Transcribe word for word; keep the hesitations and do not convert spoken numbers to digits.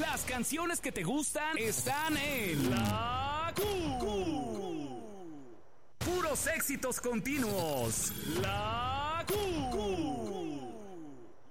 Las canciones que te gustan están en La Q. Puros éxitos continuos. La Q.